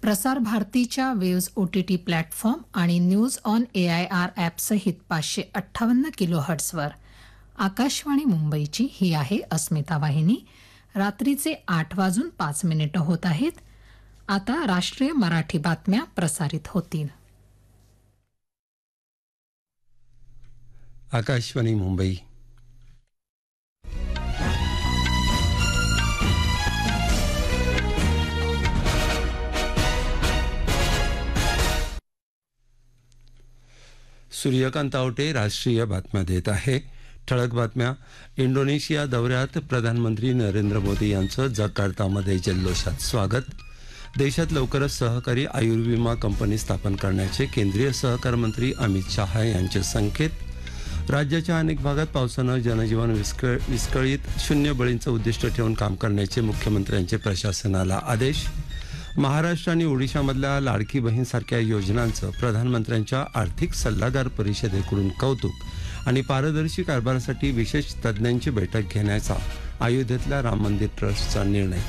प्रसार भारतीच्या waves OTT platform आणि न्यूज ऑन AIR ॲपसहित 558 किलोहर्ट्झवर. आकाशवाणी मुंबईची ही आहे अस्मिता वाहिनी. रात्रीचे 8:05 होत आहेत. आता राष्ट्रीय मराठी बातम्या प्रसारित होतील. आकाशवाणी मुंबई. सूर्यकांत आवटे राष्ट्रीय बातम्या देत आहे. ठळक बातम्या. इंडोनेशिया दौऱ्यात प्रधानमंत्री नरेंद्र मोदी यांचं जकार्तामध्ये जल्लोषात स्वागत. देशात लवकरच सहकारी आयुर्विमा कंपनी स्थापन करण्याचे केंद्रीय सहकार मंत्री अमित शहा यांचे संकेत. राज्याच्या अनेक भागात पावसानं जनजीवन विस्कळीत, 0 बळींचं उद्दिष्ट ठेवून काम करण्याचे मुख्यमंत्र्यांचे प्रशासनाला आदेश. महाराष्ट्र आणि ओडिशामधल्या लाडकी बहीणसारख्या योजनांचं प्रधानमंत्र्यांच्या आर्थिक सल्लागार परिषदेकडून कौतुक आणि पारदर्शी कारभारासाठी विशेष तज्ज्ञांची बैठक घेण्याचा अयोध्येतल्या राम मंदिर ट्रस्टचा निर्णय.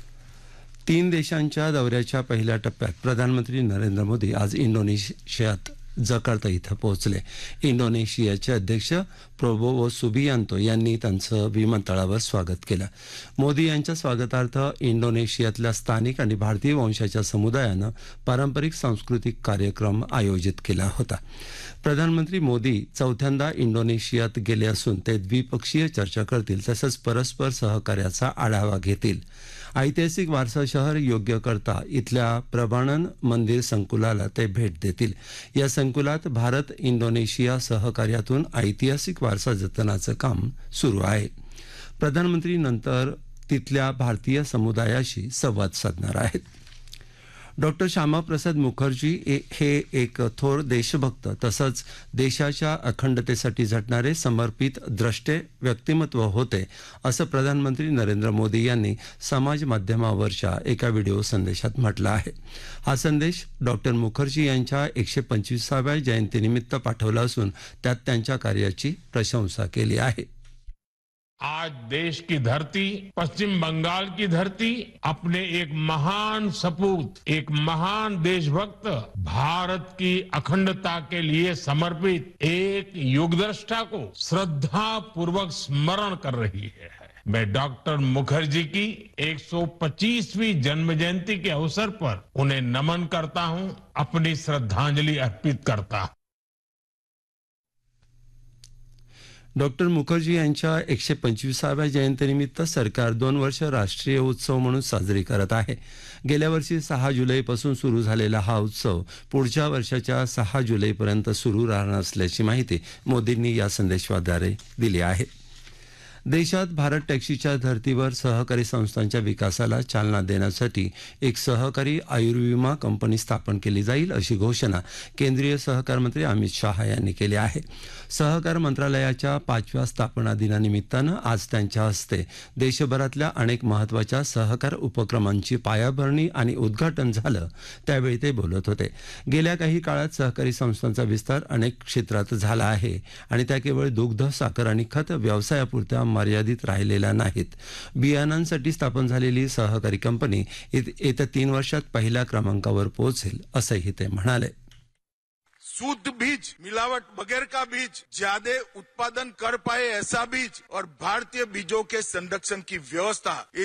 3 देशांच्या दौऱ्याच्या पहिल्या टप्प्यात प्रधानमंत्री नरेंद्र मोदी आज इंडोनेशियात जकार्ता इथं पोहोचले. इंडोनेशियाचे अध्यक्ष प्रोबोवो सुबियांतो यांनी त्यांचं विमानतळावर स्वागत केलं. मोदी यांच्या स्वागतार्थ इंडोनेशियातल्या स्थानिक आणि भारतीय वंशाच्या समुदायानं पारंपरिक सांस्कृतिक कार्यक्रम आयोजित केला होता. प्रधानमंत्री मोदी 4थ्यांदा इंडोनेशियात गेले असून ते द्विपक्षीय चर्चा करतील, तसंच परस्पर सहकार्याचा आढावा घेतील. ऐतिहासिक वारसा शहर योग्यकर्ता इथल्या प्रभाणन मंदिर संकुलाला ते भेट देतील. या संकुलात भारत इंडोनेशिया सहकार्यातून ऐतिहासिक वारसा जतनाचं काम सुरू आहे. प्रधानमंत्री नंतर तिथल्या भारतीय समुदायाशी संवाद साधणार आहेत. डॉक्टर श्यामाप्रसाद मुखर्जी हे एक थोर देशभक्त तसंच देशाच्या अखंडतेसाठी झटणारे समर्पित द्रष्टे व्यक्तिमत्व होते, असं प्रधानमंत्री नरेंद्र मोदी यांनी समाज माध्यमावरच्या एका व्हिडिओ संदेशात म्हटलं आहे. हा संदेश डॉक्टर मुखर्जी यांच्या 125व्या जयंतीनिमित्त पाठवला असून त्यात त्यांच्या कार्याची प्रशंसा केली आहे. आज देश की धरती, पश्चिम बंगाल की धरती, अपने एक महान सपूत, एक महान देशभक्त, भारत की अखंडता के लिए समर्पित एक युगदृष्टा को श्रद्धा पूर्वक स्मरण कर रही है. मैं डॉक्टर मुखर्जी की 125वीं जन्म जयंती के अवसर पर उन्हें नमन करता हूं, अपनी श्रद्धांजलि अर्पित करता हूं. डॉक्टर मुखर्जी यांच्या 125व्या जयंतीनिमित्त सरकार 2 वर्ष राष्ट्रीय उत्सव म्हणून साजरी करत आहे. गेल्या वर्षी 6 जुलैपासून सुरू झालेला हा उत्सव पुढच्या वर्षाच्या 6 जुलैपर्यंत सुरू राहणार असल्याची माहिती मोदींनी या संदेशाद्वारे दिली आहे. देशात भारत टॅक्सीच्या धर्तीवर सहकारी संस्थांच्या विकासाला चालना देण्यासाठी एक सहकारी आयुर्विमा कंपनी स्थापन केली जाईल, अशी घोषणा केंद्रीय सहकार मंत्री अमित शहा यांनी केली आहे. सहकार मंत्रालयाच्या 5व्या स्थापना दिनानिमित्तानं आज त्यांच्या हस्ते देशभरातल्या अनेक महत्त्वाच्या सहकार उपक्रमांची पायाभरणी आणि उद्घाटन झालं, त्यावेळी ते बोलत होते. गेल्या काही काळात सहकारी संस्थांचा विस्तार अनेक क्षेत्रात झाला आहे आणि त्या केवळ दुग्ध, साखर आणि खत व्यवसायापुरत्या मर्यादित राहिलेल्या नाहीत. बियाणांसाठी स्थापन झालेली सहकारी कंपनी येत्या 3 वर्षात पहिल्या क्रमांकावर पोहोचेल, असंही ते म्हणाले. शुद्ध बीज, मिलावट बगैर का बीज, ज्यादा उत्पादन कर पाए ऐसा बीज और भारतीय बीजों के संरक्षण की व्यवस्था,